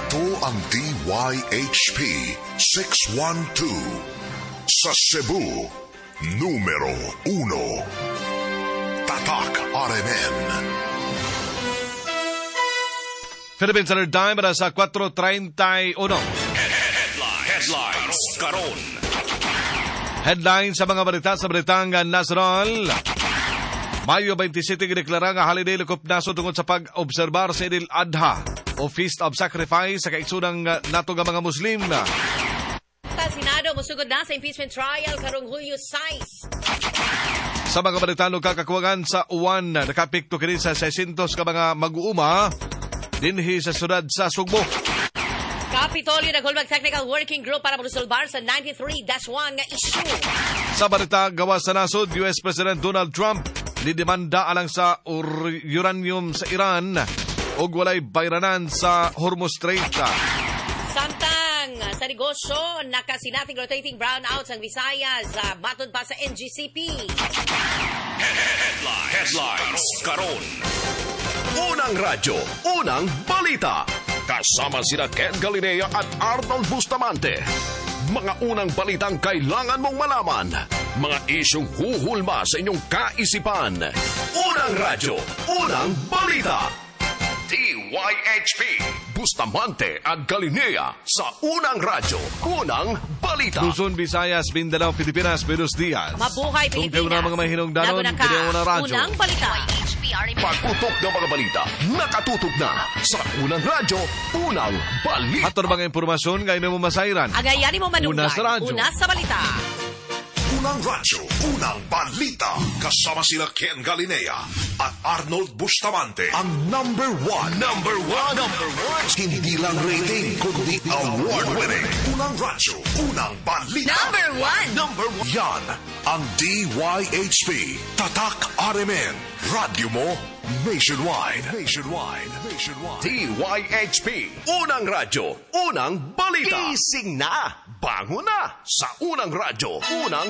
Ito ang DYHP 612 sa Cebu, numero 1. Tatak RMN. Philippine Standard Time para sa 4:31. Headlines karon. Headline sa mga balita sa Balitang Nacional. Mayo 27 gideklara nga holiday lukop naso tungod sa pag-obserbar sa Idil Adha o Feast of Sacrifice sa kaigsunang nato nga mga Muslim. Senado musugod na sa impeachment trial karong Hulyo 6. Sa mga balitano kakakuwagan sa uwan, nakapikto kini sa 600 ka mga mag-uuma dinhi sa syudad sa Sugbo. Kapitolyo nagulbag Technical Working Group para moresolbar sa 93-1 nga issue. Sa balita gawas sa nasod, US President Donald Trump nidemanda alang sa uranium sa Iran ug walay bayranan sa Hormuz Strait. Samtang sa negosyo, nakasinating rotating brownouts ang Visayas matod pa sa NGCP. Headlines karon. Unang radyo, unang balita. Kasama sina Ken Galinea at Arnold Bustamante. Mga unang balitang kailangan mong malaman. Mga isyong huhulma sa inyong kaisipan. Unang radyo, unang balita. DYHP, Bustamante at Galinea sa unang radyo, unang balita. Luzon, Visayas, Mindanao, Pilipinas, Buenos Dias. Mabuhay Pilipinas. Tungkol na mga mahinungdanon, kini ang unang radyo. Unang balita. Pagputok ng mga balita, nakatutok na sa unang radyo, unang balita. Ato mga impormasyon ngayon mo masayran. Agayani mo manunggan. Una sa radyo. Una sa balita. Unang radyo, unang balita. Kasama sila Ken Galinea at Arnold Bustamante. Ang number one. Hindi lang rating, kundi award-winning. Unang radyo, unang balita. Number one. Yan ang DYHP. Tatak RMN. Radyo mo nationwide. DYHP, unang radyo, unang balita. Gising na, bangon na sa unang radyo, unang